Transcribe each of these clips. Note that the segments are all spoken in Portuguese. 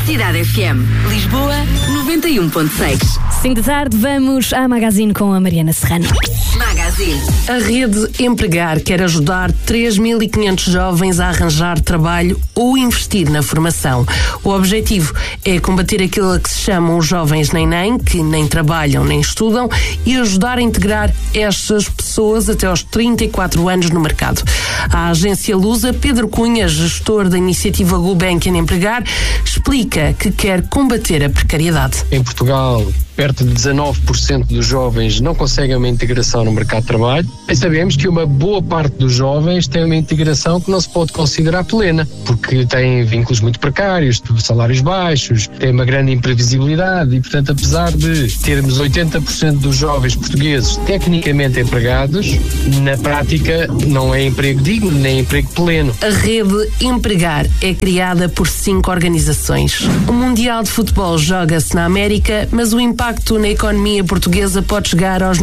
Cidade FM. Lisboa, 91.6. 5 da tarde, vamos à Magazine com a Mariana Serrano. Magazine. A rede Empregar quer ajudar 3.500 jovens a arranjar trabalho ou investir na formação. O objetivo é combater aquilo a que se chamam os jovens nem, que nem trabalham nem estudam, e ajudar a integrar estas pessoas até aos 34 anos no mercado. A agência Lusa, Pedro Cunha, gestor da iniciativa Gulbenkian Empregar, explica que quer combater a precariedade. Em Portugal, perto de 19% dos jovens não conseguem uma integração no mercado de trabalho. E sabemos que uma boa parte dos jovens tem uma integração que não se pode considerar plena, porque têm vínculos muito precários, salários baixos, têm uma grande imprevisibilidade e, portanto, apesar de termos 80% dos jovens portugueses tecnicamente empregados, na prática não é emprego digno nem emprego pleno. A rede Empregar é criada por 5 organizações. O Mundial de Futebol joga-se na América, mas o impacto na economia portuguesa pode chegar aos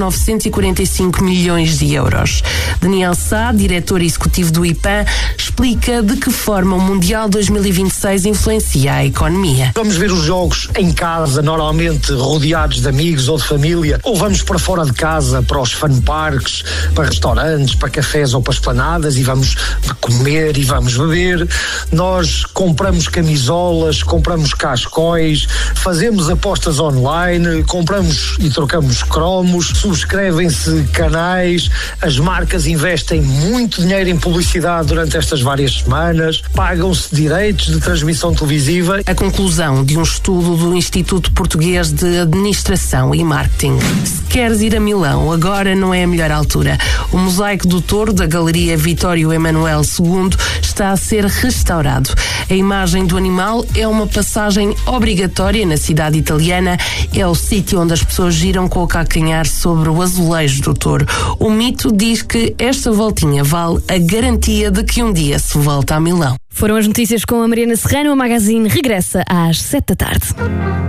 945 milhões de euros. Daniel Sá, diretor executivo do IPAM, explica de que forma o Mundial 2026 influencia a economia. Vamos ver os jogos em casa, normalmente rodeados de amigos ou de família, ou vamos para fora de casa, para os fun parks, para restaurantes, para cafés ou para esplanadas, e vamos comer e vamos beber. Nós compramos camisolas, compramos cascóis, fazemos apostas online, compramos e trocamos cromos, subscrevem-se canais, as marcas investem muito dinheiro em publicidade durante estas várias semanas, pagam-se direitos de transmissão televisiva. A conclusão de um estudo do Instituto Português de Administração e Marketing. Se queres ir a Milão, agora não é a melhor altura. O mosaico do Touro da Galeria Vittorio Emanuele II está a ser restaurado. A imagem do animal é uma passagem obrigatória na cidade italiana. É o sítio onde as pessoas giram com o calcanhar sobre o azulejo do touro. O mito diz que esta voltinha vale a garantia de que um dia se volta a Milão. Foram as notícias com a Mariana Serrano. A Magazine regressa às 7 da tarde.